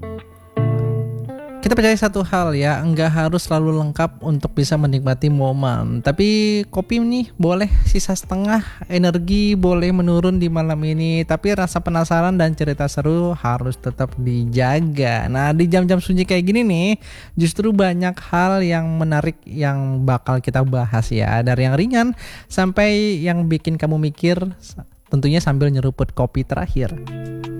Kita percaya satu hal ya, enggak harus selalu lengkap untuk bisa menikmati momen. Tapi kopi nih boleh sisa setengah, energi boleh menurun di malam ini. Tapi rasa penasaran dan cerita seru harus tetap dijaga. Nah di jam-jam sunyi kayak gini nih, justru banyak hal yang menarik yang bakal kita bahas ya. Dari yang ringan sampai yang bikin kamu mikir, tentunya sambil nyeruput kopi terakhir.